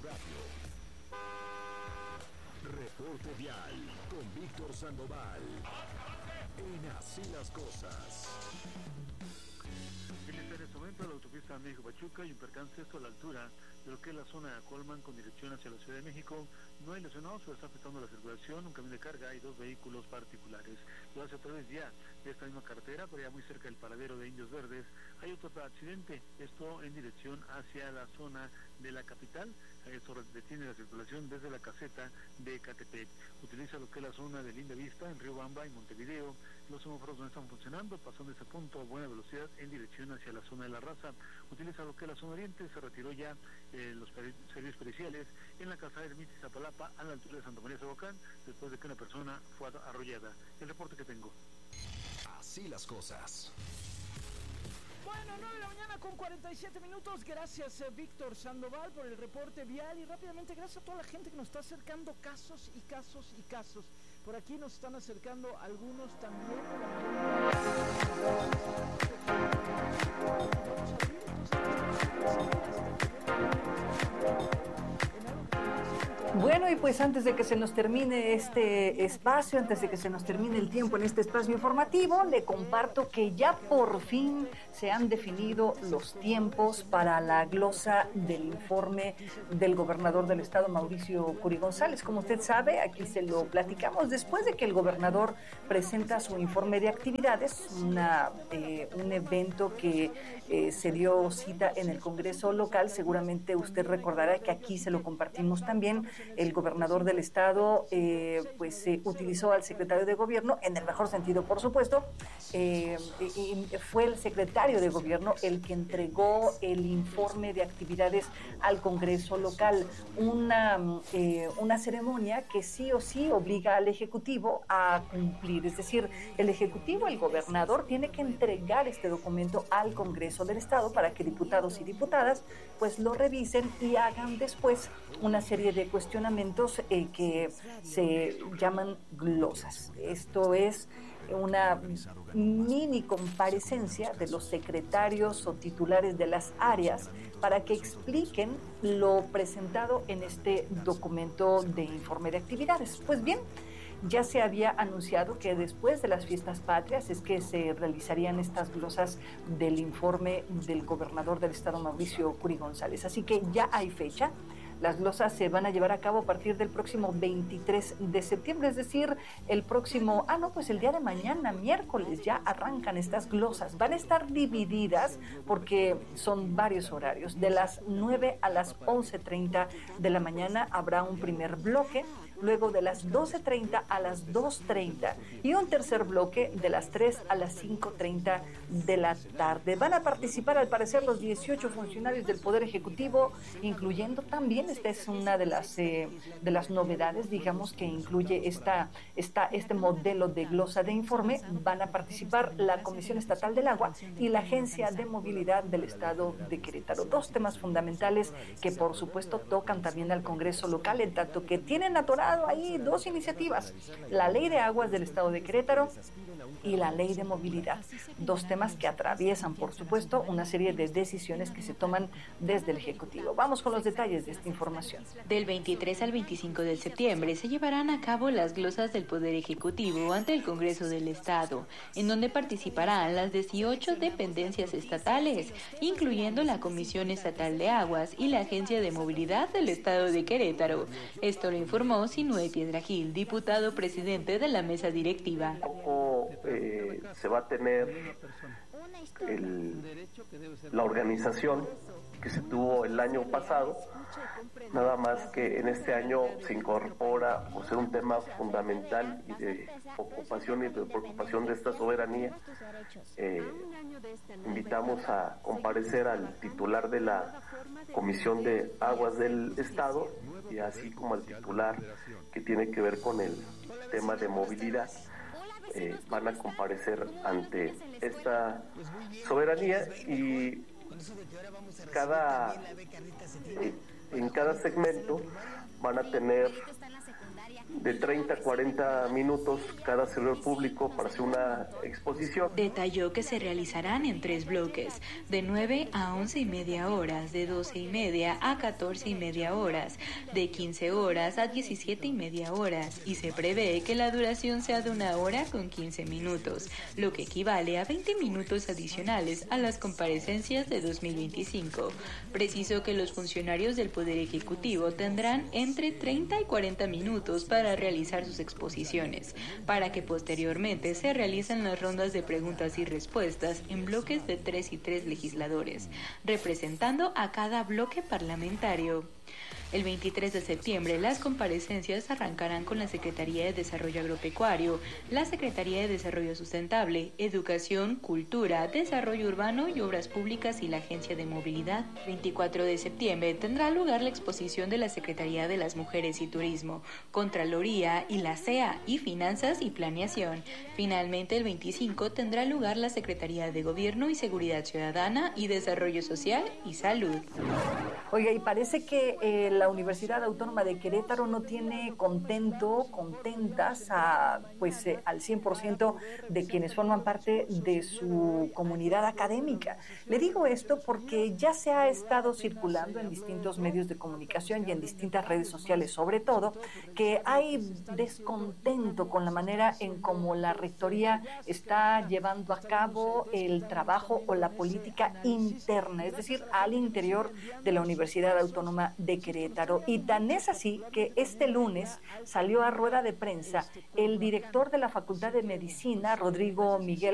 Reporte Vial con Víctor Sandoval. En Así las Cosas. En este momento la autopista México-Pachuca y un percance esto a la altura de lo que es la zona de Colman con dirección hacia la Ciudad de México. No hay lesionados, pero está afectando la circulación, un camión de carga y 2 vehículos particulares. Lo hace a través ya de esta misma carretera, pero ya muy cerca del paradero de Indios Verdes, hay otro accidente, esto en dirección hacia la zona de la capital. Esto detiene la circulación desde la caseta de Ecatepec. Utiliza lo que es la zona de Linda Vista en Riobamba y Montevideo. Los semáforos no están funcionando, pasando ese punto a buena velocidad en dirección hacia la zona de La Raza. Utiliza lo que es la zona oriente, se retiró ya los servicios periciales en la calzada de Ermita y Zapalapa a la altura de Santa María Zabocán, después de que una persona fue arrollada. El reporte que tengo. Así las cosas. Bueno, 9 de la mañana con 47 minutos. Gracias, Víctor Sandoval, por el reporte vial. Y rápidamente, gracias a toda la gente que nos está acercando casos y casos y casos. Por aquí nos están acercando algunos también. Bueno, y pues antes de que se nos termine este espacio, antes de que se nos termine el tiempo en este espacio informativo, le comparto que ya por fin se han definido los tiempos para la glosa del informe del gobernador del estado, Mauricio Curi González. Como usted sabe, aquí se lo platicamos después de que el gobernador presenta su informe de actividades, un evento que se dio cita en el Congreso local. Seguramente usted recordará que aquí se lo compartimos también. El gobernador del estado utilizó al secretario de gobierno, en el mejor sentido por supuesto, y fue el secretario de gobierno el que entregó el informe de actividades al Congreso local, una ceremonia que sí o sí obliga al Ejecutivo a cumplir, es decir, el Ejecutivo, el gobernador, tiene que entregar este documento al Congreso del estado para que diputados y diputadas pues lo revisen y hagan después una serie de cuestionamientos que se llaman glosas. Esto es una mini comparecencia de los secretarios o titulares de las áreas para que expliquen lo presentado en este documento de informe de actividades. Pues bien, ya se había anunciado que después de las fiestas patrias es que se realizarían estas glosas del informe del gobernador del estado, Mauricio Curi González. Así que ya hay fecha. Las glosas se van a llevar a cabo a partir del próximo 23 de septiembre, es decir, el día de mañana, miércoles, ya arrancan estas glosas. Van a estar divididas porque son varios horarios. De las 9 a las 11:30 de la mañana habrá un primer bloque, luego de las 12:30 a las 2:30 y un tercer bloque de las 3 a las 5:30 de la tarde. Van a participar, al parecer, los 18 funcionarios del Poder Ejecutivo, incluyendo también, esta es una de las novedades, digamos, que incluye este modelo de glosa de informe. Van a participar la Comisión Estatal del Agua y la Agencia de Movilidad del Estado de Querétaro. Dos temas fundamentales que, por supuesto, tocan también al Congreso local, en tanto que tienen atorado ahí dos iniciativas: la Ley de Aguas del Estado de Querétaro y la Ley de Movilidad. Dos temas que atraviesan, por supuesto, una serie de decisiones que se toman desde el Ejecutivo. Vamos con los detalles de esta información. Del 23 al 25 de septiembre se llevarán a cabo las glosas del Poder Ejecutivo ante el Congreso del Estado, en donde participarán las 18 dependencias estatales, incluyendo la Comisión Estatal de Aguas y la Agencia de Movilidad del Estado de Querétaro. Esto lo informó Sinue Piedragil, diputado presidente de la mesa directiva. Se va a tener la organización que se tuvo el año pasado, nada más que en este año se incorpora, por ser un tema fundamental y de ocupación y de preocupación de esta soberanía, invitamos a comparecer al titular de la Comisión de Aguas del Estado y así como al titular que tiene que ver con el tema de movilidad. Van a comparecer ante esta soberanía y en cada segmento van a tener de 30 a 40 minutos cada servidor público para hacer una exposición. Detalló que se realizarán en 3 bloques, de 9 a 11:30 horas, de 12:30 a 14:30 horas, de 15 horas a 17:30 horas, y se prevé que la duración sea de 1 hora con 15 minutos, lo que equivale a 20 minutos adicionales a las comparecencias de 2025. Precisó que los funcionarios del Poder Ejecutivo tendrán entre 30 y 40 minutos para realizar sus exposiciones, para que posteriormente se realicen las rondas de preguntas y respuestas en bloques de 3 y 3 legisladores, representando a cada bloque parlamentario. El 23 de septiembre, las comparecencias arrancarán con la Secretaría de Desarrollo Agropecuario, la Secretaría de Desarrollo Sustentable, Educación, Cultura, Desarrollo Urbano y Obras Públicas y la Agencia de Movilidad. 24 de septiembre tendrá lugar la exposición de la Secretaría de las Mujeres y Turismo, Contraloría y la CEA y Finanzas y Planeación. Finalmente, el 25 tendrá lugar la Secretaría de Gobierno y Seguridad Ciudadana y Desarrollo Social y Salud. Oiga, y parece que la Universidad Autónoma de Querétaro no tiene contentas al 100% de quienes forman parte de su comunidad académica. Le digo esto porque ya se ha estado circulando en distintos medios de comunicación y en distintas redes sociales, sobre todo, que hay descontento con la manera en cómo la rectoría está llevando a cabo el trabajo o la política interna, es decir, al interior de la Universidad Autónoma de Querétaro. Y tan es así que este lunes salió a rueda de prensa el director de la Facultad de Medicina, Rodrigo Miguel